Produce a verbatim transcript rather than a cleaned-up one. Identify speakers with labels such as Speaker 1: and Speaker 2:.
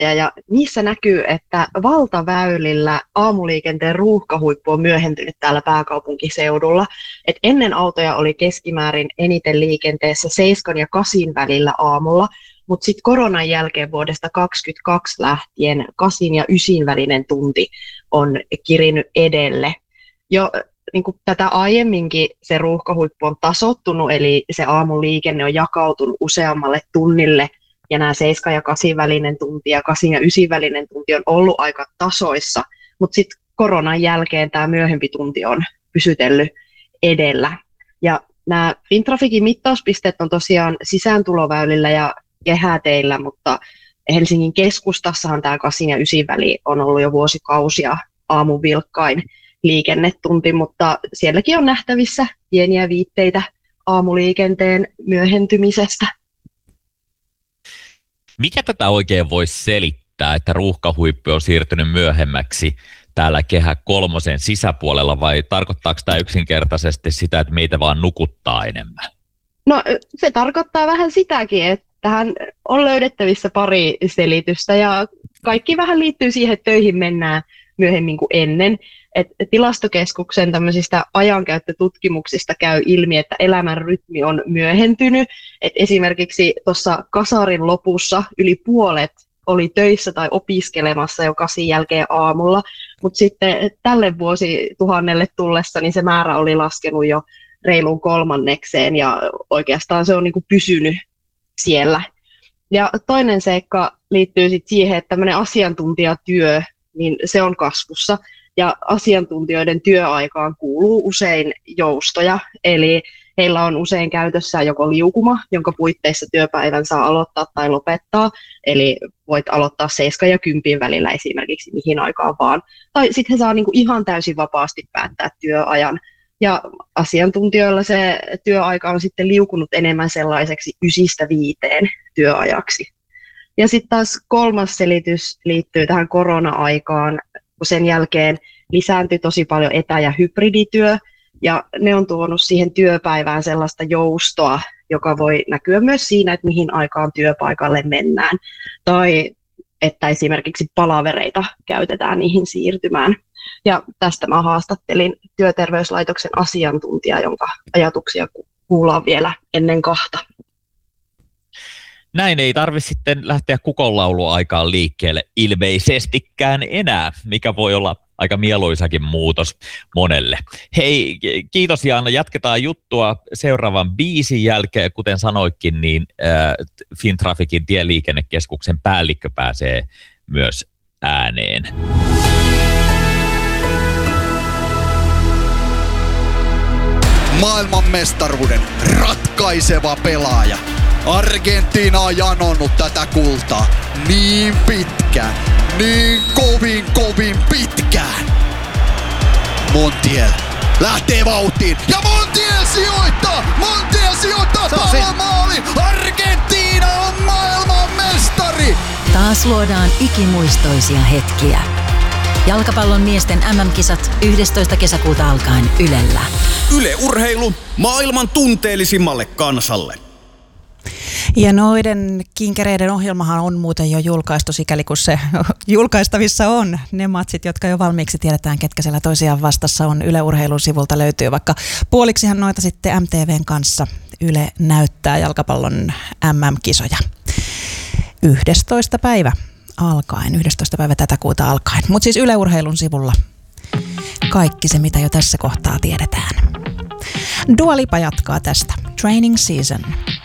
Speaker 1: raportteja ja niissä näkyy, että valtaväylillä aamuliikenteen ruuhkahuippu on myöhentynyt täällä pääkaupunkiseudulla. Et ennen autoja oli keskimäärin eniten liikenteessä seiskan ja kasin välillä aamulla, mutta sitten koronan jälkeen vuodesta kaksikymmentäkaksi lähtien kasin ja ysin välinen tunti on kirinyt edelle. Jo niin kuin tätä aiemminkin se ruuhkahuippu on tasoittunut, eli se aamuliikenne on jakautunut useammalle tunnille, ja nämä seitsemän ja kahdeksan välinen tunti ja kahdeksan ja yhdeksän välinen tunti on ollut aika tasoissa, mutta sitten koronan jälkeen tämä myöhempi tunti on pysytellyt edellä. Ja nämä Fintraficin mittauspisteet on tosiaan sisääntuloväylillä ja kehäteillä, mutta Helsingin keskustassahan tämä kahdeksan ja yhdeksän väli on ollut jo vuosikausia aamun vilkkain liikennetunti, mutta sielläkin on nähtävissä pieniä viitteitä aamuliikenteen myöhentymisestä.
Speaker 2: Mikä tätä oikein voisi selittää, että ruuhkahuippu on siirtynyt myöhemmäksi täällä Kehä kolmosen sisäpuolella, vai tarkoittaako tämä yksinkertaisesti sitä, että meitä vaan nukuttaa enemmän?
Speaker 1: No se tarkoittaa vähän sitäkin, että tähän on löydettävissä pari selitystä ja kaikki vähän liittyy siihen, että töihin mennään myöhemmin kuin ennen. Et tilastokeskuksen tämmöisistä ajankäyttötutkimuksista käy ilmi, että elämän rytmi on myöhentynyt. Et esimerkiksi tuossa kasarin lopussa yli puolet oli töissä tai opiskelemassa jo kasin jälkeen aamulla, mutta sitten tälle vuosituhannelle tullessa niin se määrä oli laskenut jo reiluun kolmannekseen ja oikeastaan se on niin kuin pysynyt siellä. Ja toinen seikka liittyy sitten siihen, että tämmöinen asiantuntijatyö, niin se on kasvussa. Ja asiantuntijoiden työaikaan kuuluu usein joustoja, eli heillä on usein käytössään joko liukuma, jonka puitteissa työpäivän saa aloittaa tai lopettaa, eli voit aloittaa seitsemän ja kymmenen välillä esimerkiksi mihin aikaan vaan, tai sitten he saa niinku ihan täysin vapaasti päättää työajan. Ja asiantuntijoilla se työaika on sitten liukunut enemmän sellaiseksi ysistä viiteen työajaksi. Ja sitten taas kolmas selitys liittyy tähän korona-aikaan, kun sen jälkeen lisääntyi tosi paljon etä- ja hybridityö, ja ne on tuonut siihen työpäivään sellaista joustoa, joka voi näkyä myös siinä, että mihin aikaan työpaikalle mennään, tai että esimerkiksi palavereita käytetään niihin siirtymään. Ja tästä mä haastattelin Työterveyslaitoksen asiantuntijaa, jonka ajatuksia kuullaan vielä ennen kahta.
Speaker 2: Näin ei tarvitse sitten lähteä kukonlauluaikaan liikkeelle ilmeisestikään enää, mikä voi olla aika mieluisakin muutos monelle. Hei, kiitos Jaana. Jatketaan juttua seuraavan biisin jälkeen. Kuten sanoikin, niin äh, Fintraficin tieliikennekeskuksen päällikkö pääsee myös ääneen.
Speaker 3: Maailmanmestaruuden ratkaiseva pelaaja. Argentiina on janonnut tätä kultaa niin pitkään, niin kovin kovin pitkään. Montiel lähtee vauhtiin ja Montiel sijoittaa! Montiel sijoittaa palomaali! Argentiina on maailmanmestari!
Speaker 4: Taas luodaan ikimuistoisia hetkiä. Jalkapallon miesten äm äm-kisat yhdestoista kesäkuuta alkaen Ylellä.
Speaker 3: Yle Urheilu maailman tunteellisimmalle kansalle.
Speaker 5: Ja noiden kinkereiden ohjelmahan on muuten jo julkaistu, sikäli kun se julkaistavissa on. Ne matsit, jotka jo valmiiksi tiedetään, ketkä siellä toisiaan vastassa on. Yle Urheilun sivulta löytyy, vaikka puoliksihan noita sitten M T V:n kanssa Yle näyttää jalkapallon äm äm-kisoja. yhdestoista päivä alkaen, yhdestoista päivä tätä kuuta alkaen. Mutta siis Yle Urheilun sivulla kaikki se, mitä jo tässä kohtaa tiedetään. Dua Lipa jatkaa tästä. Training Season.